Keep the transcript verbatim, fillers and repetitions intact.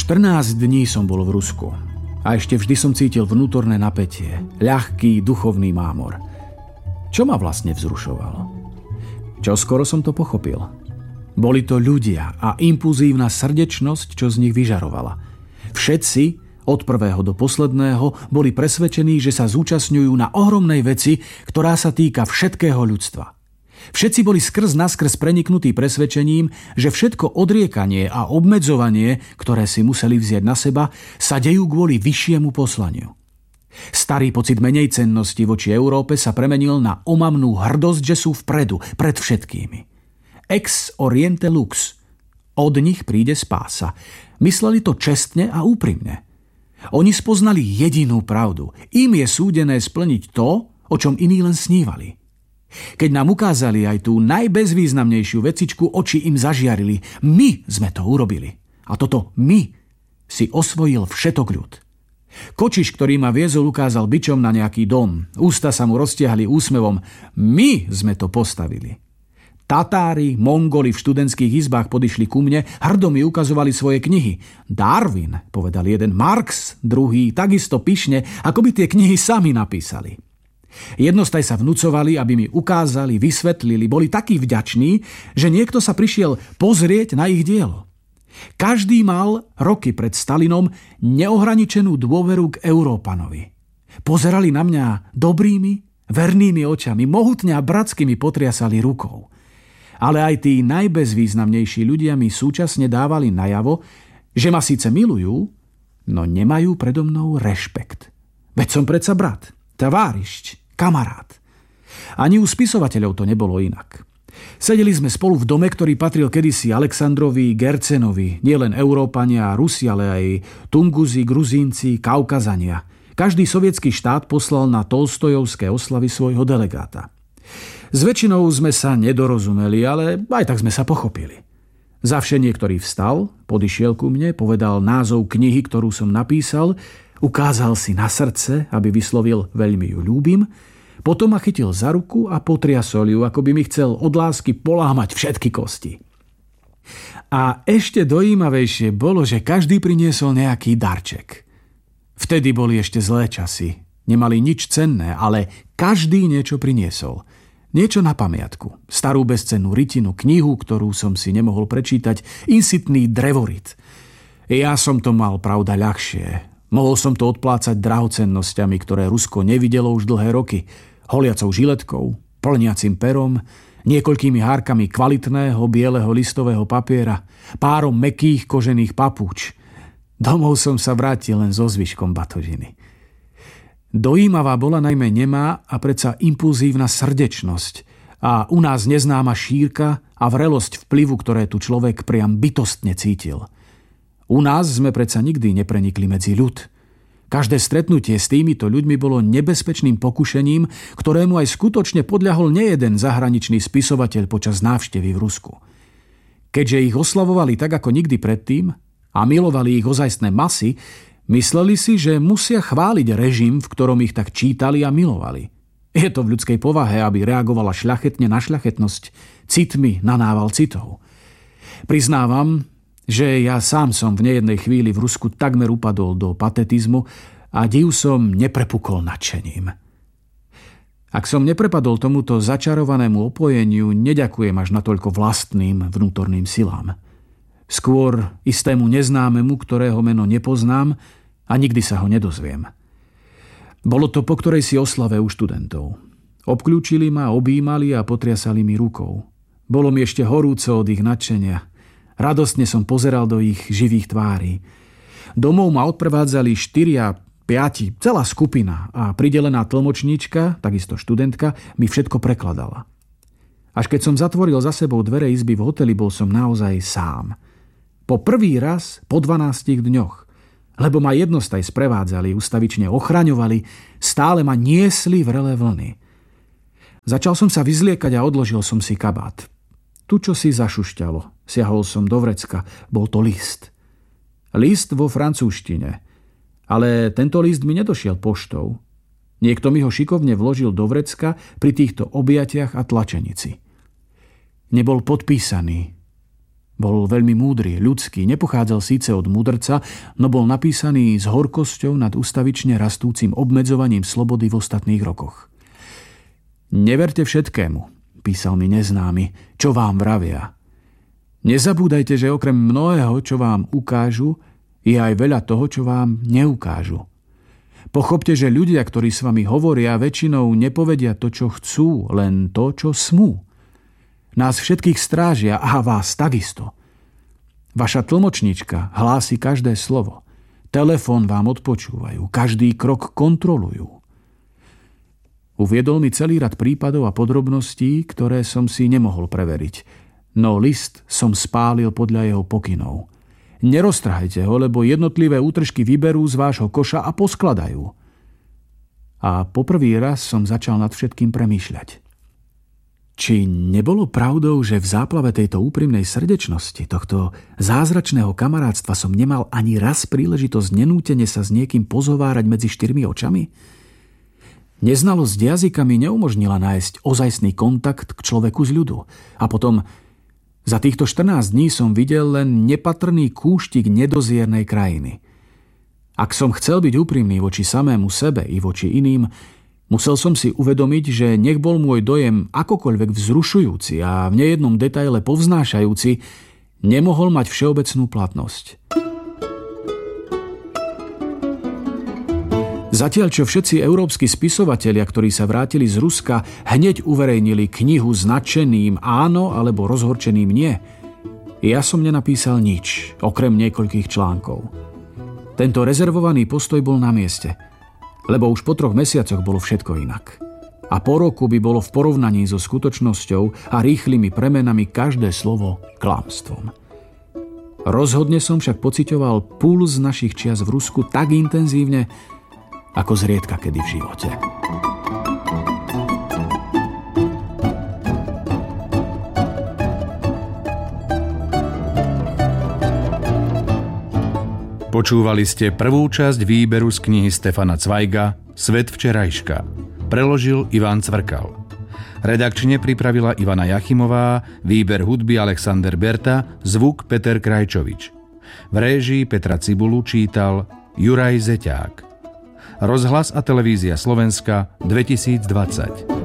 štrnásť dní som bol v Rusku a ešte vždy som cítil vnútorné napätie, ľahký duchovný mámor. Čo ma vlastne vzrušovalo? Čoskoro som to pochopil. Boli to ľudia a impulzívna srdečnosť, čo z nich vyžarovala. Všetci, od prvého do posledného, boli presvedčení, že sa zúčastňujú na ohromnej veci, ktorá sa týka všetkého ľudstva. Všetci boli skrz naskrz preniknutí presvedčením, že všetko odriekanie a obmedzovanie, ktoré si museli vziať na seba, sa dejú kvôli vyššiemu poslaniu. Starý pocit menejcennosti voči Európe sa premenil na omamnú hrdosť, že sú vpredu, pred všetkými. Ex oriente lux. Od nich príde spása. Mysleli to čestne a úprimne. Oni spoznali jedinú pravdu. Im je súdené splniť to, o čom iní len snívali. Keď nám ukázali aj tú najbezvýznamnejšiu vecičku, oči im zažiarili. My sme to urobili. A toto my si osvojil všetok ľud. Kočiš, ktorý ma viezol, ukázal bičom na nejaký dom. Ústa sa mu roztiahli úsmevom. My sme to postavili. Tatári, Mongoli v študentských izbách podišli ku mne, hrdo mi ukazovali svoje knihy. Darwin, povedal jeden, Marx, druhý, takisto pyšne, ako by tie knihy sami napísali. Jednostaj sa vnúcovali, aby mi ukázali, vysvetlili, boli takí vďační, že niekto sa prišiel pozrieť na ich dielo. Každý mal roky pred Stalinom neohraničenú dôveru k Európanovi. Pozerali na mňa dobrými, vernými očami, mohutne a bratsky mi potriasali rukou. Ale aj tí najbezvýznamnejší ľudia mi súčasne dávali najavo, že ma síce milujú, no nemajú predo mnou rešpekt. Veď som predsa brat, továrišť, kamarát. Ani u spisovateľov to nebolo inak. Sedeli sme spolu v dome, ktorý patril kedysi Aleksandrovi Gercenovi, nielen Európania a Rusi, ale aj Tunguzi, Gruzínci, Kaukazania. Každý sovietský štát poslal na Tolstojovské oslavy svojho delegáta. S väčšinou sme sa nedorozumeli, ale aj tak sme sa pochopili. Zavše niektorý vstal, podišiel ku mne, povedal názov knihy, ktorú som napísal, ukázal si na srdce, aby vyslovil veľmi ju ľúbim, potom ma chytil za ruku a potriasol ju, ako by mi chcel od lásky polámať všetky kosti. A ešte dojímavejšie bolo, že každý priniesol nejaký darček. Vtedy boli ešte zlé časy. Nemali nič cenné, ale každý niečo priniesol. Niečo na pamiatku. Starú bezcennú rytinu, knihu, ktorú som si nemohol prečítať, insitný drevorit. Ja som to mal, pravda, ľahšie. Mohol som to odplácať drahocennosťami, ktoré Rusko nevidelo už dlhé roky. Holiacou žiletkou, plniacim perom, niekoľkými hárkami kvalitného bieleho listového papiera, párom mäkkých kožených papúč. Domov som sa vrátil len so zvyškom batožiny. Dojímavá bola najmä nemá a predsa impulzívna srdečnosť a u nás neznáma šírka a vrelosť vplyvu, ktoré tu človek priam bytostne cítil. U nás sme predsa nikdy neprenikli medzi ľud. Každé stretnutie s týmito ľuďmi bolo nebezpečným pokušením, ktorému aj skutočne podľahol nejeden zahraničný spisovateľ počas návštevy v Rusku. Keďže ich oslavovali tak ako nikdy predtým a milovali ich ozajstné masy, mysleli si, že musia chváliť režim, v ktorom ich tak čítali a milovali. Je to v ľudskej povahe, aby reagovala šľachetne na šľachetnosť, citmi na nával citov. Priznávam, že ja sám som v nejednej chvíli v Rusku takmer upadol do patetizmu a div som neprepukol nadšením. Ak som neprepadol tomuto začarovanému opojeniu, neďakujem až natoľko vlastným vnútorným silám. Skôr istému neznámemu, ktorého meno nepoznám a nikdy sa ho nedozviem. Bolo to po ktorej si oslave u študentov. Obklúčili ma, objímali a potriasali mi rukou. Bolo mi ešte horúco od ich nadšenia. Radostne som pozeral do ich živých tvári. Domov ma odprevádzali štyria, piati, celá skupina a pridelená tlmočníčka, takisto študentka, mi všetko prekladala. Až keď som zatvoril za sebou dvere izby v hoteli, bol som naozaj sám. Po prvý raz po dvanástich dňoch, lebo ma jednostaj sprevádzali, ustavične ochraňovali, stále ma niesli vrelé vlny. Začal som sa vyzliekať a odložil som si kabát. Tu čo si zašušťalo. Siahol som do vrecka. Bol to list. List vo francúzštine. Ale tento list mi nedošiel poštou. Niekto mi ho šikovne vložil do vrecka pri týchto objatiach a tlačenici. Nebol podpísaný. Bol veľmi múdry, ľudský, nepochádzal síce od mudrca, no bol napísaný s horkosťou nad ustavične rastúcim obmedzovaním slobody v ostatných rokoch. Neverte všetkému, písal mi neznámy, čo vám vravia. Nezabúdajte, že okrem mnohého, čo vám ukážu, je aj veľa toho, čo vám neukážu. Pochopte, že ľudia, ktorí s vami hovoria, väčšinou nepovedia to, čo chcú, len to, čo smú. Nás všetkých strážia a vás takisto. Vaša tlmočnička hlási každé slovo. Telefón vám odpočúvajú, každý krok kontrolujú. Uviedol mi celý rad prípadov a podrobností, ktoré som si nemohol preveriť. No list som spálil podľa jeho pokynov. Neroztrhajte ho, lebo jednotlivé útržky vyberú z vášho koša a poskladajú. A poprvý raz som začal nad všetkým premýšľať. Či nebolo pravdou, že v záplave tejto úprimnej srdečnosti, tohto zázračného kamarátstva som nemal ani raz príležitosť nenútene sa s niekým pozhovárať medzi štyrmi očami? Neznalosť jazykami neumožnila nájsť ozajstný kontakt k človeku z ľudu. A potom za týchto štrnásť dní som videl len nepatrný kúštik nedoziernej krajiny. Ak som chcel byť úprimný voči samému sebe i voči iným, musel som si uvedomiť, že nech bol môj dojem akokoľvek vzrušujúci a v nejednom detaile povznášajúci, nemohol mať všeobecnú platnosť. Zatiaľ, čo všetci európski spisovatelia, ktorí sa vrátili z Ruska, hneď uverejnili knihu s nadšeným áno alebo rozhorčeným nie, ja som nenapísal nič, okrem niekoľkých článkov. Tento rezervovaný postoj bol na mieste, lebo už po troch mesiacoch bolo všetko inak. A po roku by bolo v porovnaní so skutočnosťou a rýchlymi premenami každé slovo klamstvom. Rozhodne som však pociťoval puls našich čias v Rusku tak intenzívne, ako zriedka kedy v živote. Počúvali ste prvú časť výberu z knihy Stefana Cvajga Svet včerajška. Preložil Ivan Cvrkal. Redakčne pripravila Ivana Jachimová, výber hudby Alexander Berta, zvuk Peter Krajčovič. V réžii Petra Cibulu čítal Juraj Zeťák. Rozhlas a televízia Slovenska dvetisícdvadsať.